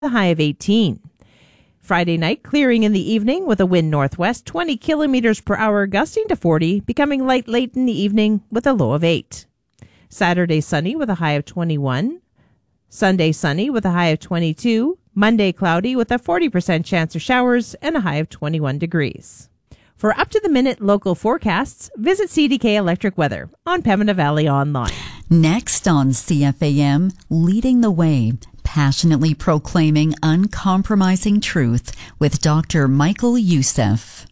a high of 18. Friday night, clearing in the evening with a wind northwest 20 kilometers per hour, gusting to 40, becoming light late in the evening with a low of 8. Saturday, sunny with a high of 21. Sunday, sunny with a high of 22. Monday, cloudy with a 40% chance of showers and a high of 21 degrees. For up-to-the-minute local forecasts, visit CDK Electric Weather on Pembina Valley Online. Next on CFAM, Leading the Way, passionately proclaiming uncompromising truth with Dr. Michael Youssef.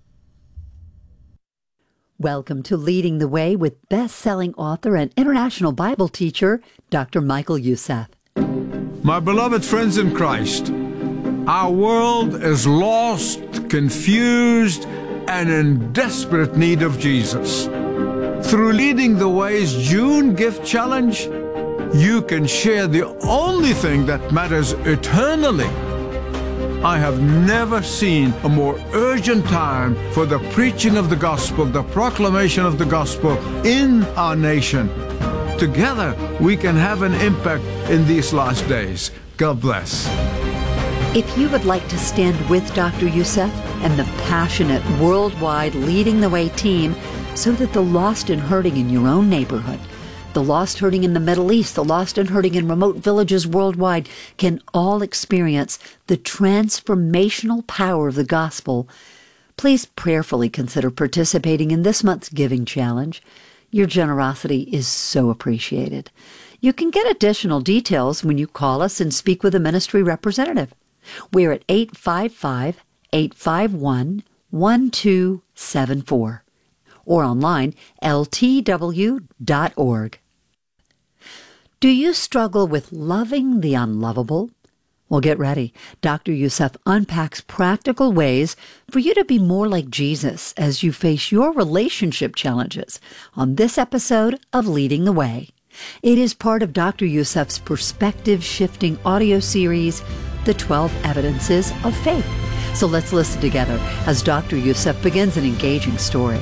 Welcome to Leading the Way with best-selling author and international Bible teacher, Dr. Michael Youssef. My beloved friends in Christ, our world is lost, confused, and in desperate need of Jesus. Through Leading the Way's June Gift Challenge, you can share the only thing that matters eternally. I have never seen a more urgent time for the preaching of the gospel, the proclamation of the gospel in our nation. Together, we can have an impact in these last days. God bless. If you would like to stand with Dr. Youssef and the passionate worldwide Leading the Way team so that the lost and hurting in your own neighborhood, the lost hurting in the Middle East, the lost and hurting in remote villages worldwide can all experience the transformational power of the gospel, please prayerfully consider participating in this month's giving challenge. Your generosity is so appreciated. You can get additional details when you call us and speak with a ministry representative. We're at 855-851-1274 or online, ltw.org. Do you struggle with loving the unlovable? Well, get ready. Dr. Youssef unpacks practical ways for you to be more like Jesus as you face your relationship challenges on this episode of Leading the Way. It is part of Dr. Youssef's perspective-shifting audio series, The 12 Evidences of Faith. So let's listen together as Dr. Youssef begins an engaging story.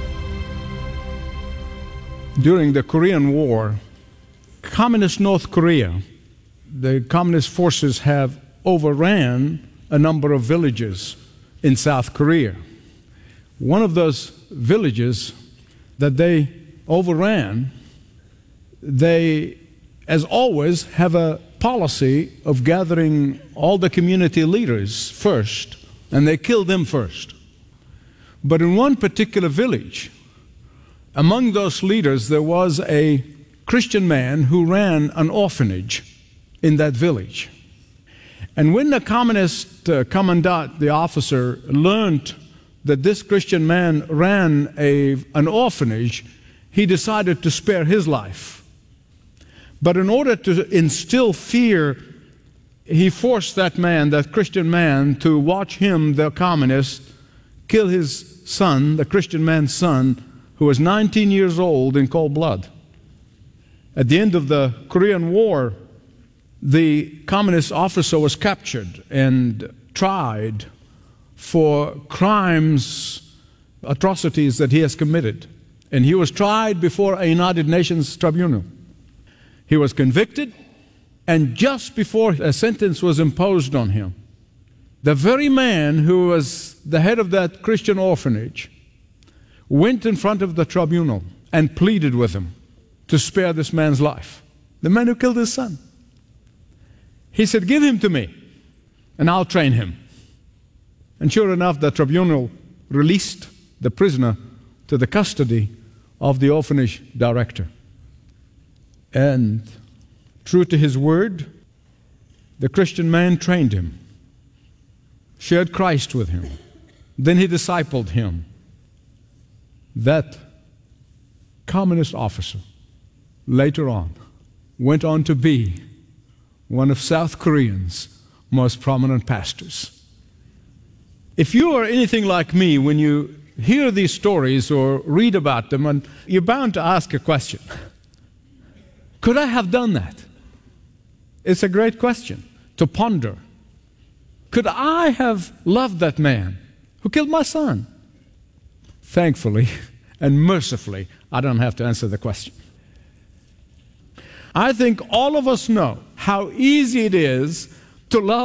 During the Korean War, Communist North Korea, the Communist forces have overran a number of villages in South Korea. One of those villages that they overran, they, as always, have a policy of gathering all the community leaders first, and they kill them first. But in one particular village, among those leaders, there was a Christian man who ran an orphanage in that village. And when the communist commandant, the officer, learned that this Christian man ran an orphanage, he decided to spare his life. But in order to instill fear, he forced that man, that Christian man, to watch him, the communist, kill his son, the Christian man's son, who was 19 years old, in cold blood. At the end of the Korean War, the communist officer was captured and tried for crimes, atrocities that he has committed. And he was tried before a United Nations tribunal. He was convicted, and just before a sentence was imposed on him, the very man who was the head of that Christian orphanage went in front of the tribunal and pleaded with him to spare this man's life, the man who killed his son. He said, "Give him to me, and I'll train him." And sure enough, the tribunal released the prisoner to the custody of the orphanage director. And true to his word, the Christian man trained him, shared Christ with him. Then he discipled him. That communist officer later on went on to be one of South Korea's most prominent pastors. If you are anything like me, when you hear these stories or read about them, and you're bound to ask a question. Could I have done that? It's a great question to ponder. Could I have loved that man who killed my son? Thankfully and mercifully, I don't have to answer the question. I think all of us know how easy it is to love